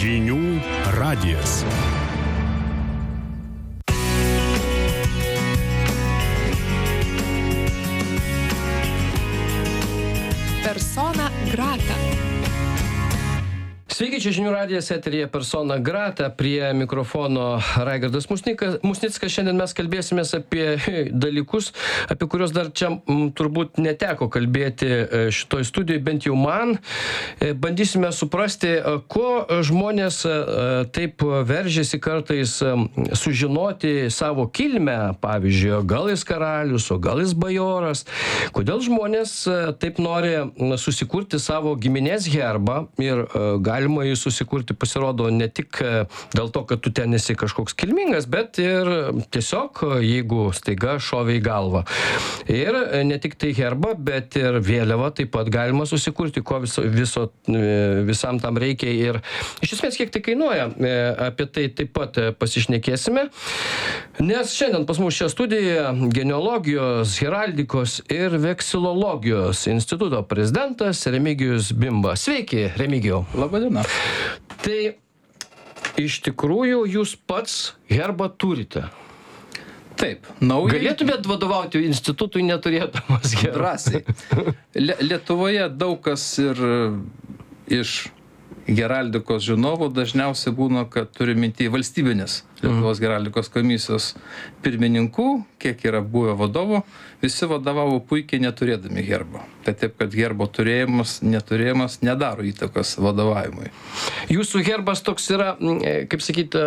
Žinių radijas. Persona grata. Sveiki, čia Žinių radijas, eteryje Persona grata, prie mikrofono Raigardas Musnickas. Šiandien mes kalbėsimės apie dalykus, apie kuriuos dar čia turbūt neteko kalbėti šitoj studijoj, bent jau man. Bandysime suprasti, ko žmonės taip veržiasi kartais sužinoti savo kilmę, pavyzdžiui, gal jis karalius, o gal jis bajoras. Kodėl žmonės taip nori susikurti savo giminės herbą ir galima jį susikurti, pasirodo, ne tik dėl to, kad tu ten esi kažkoks kilmingas, bet ir tiesiog, jeigu staiga šovė į galvą. Ir ne tik tai herbą, bet ir vėliavą taip pat galima susikurti, ko visam tam reikia. Ir iš esmės, kiek tai kainuoja, apie tai taip pat pasišnekėsime. Nes šiandien pas mus šią studiją genealogijos, heraldikos ir veksilologijos instituto prezidentas Remigijus Bimba. Sveiki, Remigijau. Labadiena. Tai iš tikrųjų jūs pats herbą turite. Taip, naujai. Galėtumėt vadovauti institutui neturėdamas herbą? Drąsiai. Lietuvoje daug kas ir iš heraldikos žinovų dažniausiai būna, kad turi minty valstybinės Lietuvos heraldikos komisijos pirmininkų, kiek yra buvę vadovų, visi vadovavo puikiai neturėdami herbo. Tai taip, kad herbo turėjimas, neturėjimas nedaro įtakos vadovavimui. Jūsų herbas toks yra, kaip sakyti,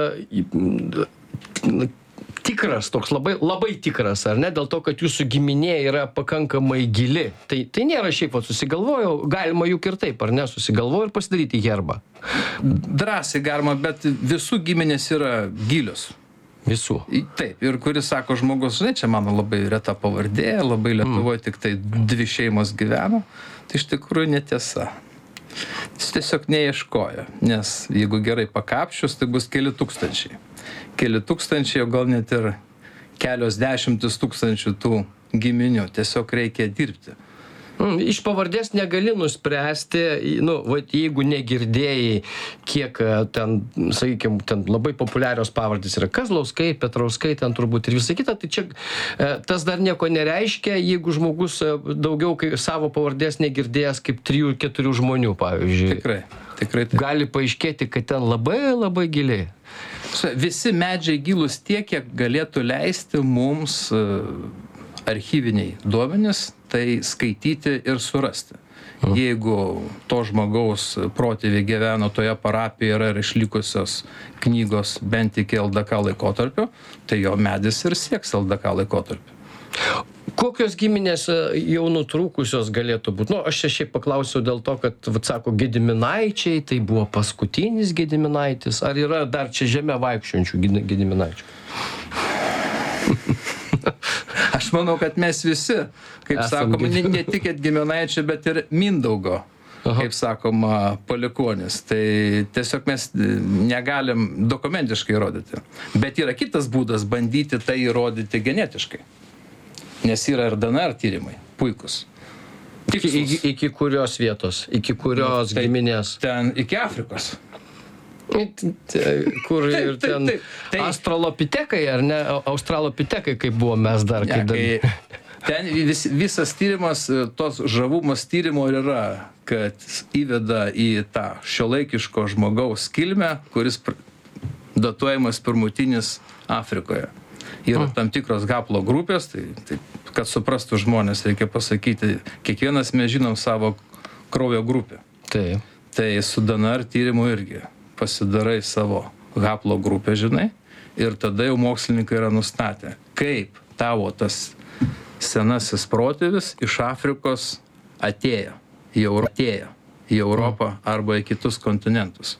tikras, toks labai tikras, ar ne? Dėl to, kad jūsų giminė yra pakankamai gili. Tai nėra šiaip, susigalvojau, galima juk ir taip, ar ne, susigalvoju ir pasidaryti herbą. Drąsiai galima, bet visų giminės yra gilios. Visų. Taip, ir kuris sako žmogus, žinai, čia mano labai reta pavardė, labai Lietuvoje tik tai 2 šeimos gyveno, tai iš tikrųjų netiesa. Jis tiesiog neieškoja, nes jeigu gerai pakapšius, tai bus keli tūkstančiai. Keli tūkstančiai, o gal net ir kelios dešimtis tūkstančių tų giminių. Tiesiog reikia dirbti. Iš pavardės negali nuspręsti, jeigu negirdėjai, kiek ten, sakykime, ten labai populiarios pavardės yra Kazlauskai, Petrauskai, ten turbūt ir visą kitą, tai čia tas dar nieko nereiškia, jeigu žmogus daugiau savo pavardės negirdėjęs kaip 3-4 žmonių, pavyzdžiui. Tikrai taip. Gali paaiškėti, kad ten labai giliai. Visi medžiai gilūs tiek, kiek galėtų leisti mums archyviniai duomenys tai skaityti ir surasti. Jeigu to žmogaus protėviai gyveno toje parapijoje yra ir išlikusios knygos bent iki LDK laikotarpio, tai jo medis ir sieks LDK laikotarpio. Kokios giminės jau nutrūkusios galėtų būti? Aš čia šiaip paklausiau dėl to, kad, sako, Gediminaičiai, tai buvo paskutinis Gediminaitis, ar yra dar čia žemė vaikščiojančių Gediminaičių? Aš manau, kad mes visi, kaip sakoma, ne tik Gediminaičiai, bet ir Mindaugo, kaip sakoma, palikuonis. Tai tiesiog mes negalim dokumentiškai įrodyti. Bet yra kitas būdas bandyti tai įrodyti genetiškai. Nes yra ir DNR tyrimai, puikus. Iki kurios vietos? Iki kurios giminės? Ten iki Afrikos. Kur ir ten astralopitekai, ar ne? Australopitekai, kaip buvo mes dar. Ten visas tyrimas, tos žavumas tyrimo yra, kad įveda į tą šiuolaikiško žmogaus kilmę, kuris datuojamas pirmutinis Afrikoje. Yra tam tikros haplo grupės, tai kad suprastų žmonės, reikia pasakyti, kiekvienas mes žinom savo kraujo grupę. Tai su DNR tyrimu irgi pasidarai savo haplo grupę, žinai, ir tada jau mokslininkai yra nustatę, kaip tavo tas senasis protėvis iš Afrikos atėjo į Europą arba į kitus kontinentus.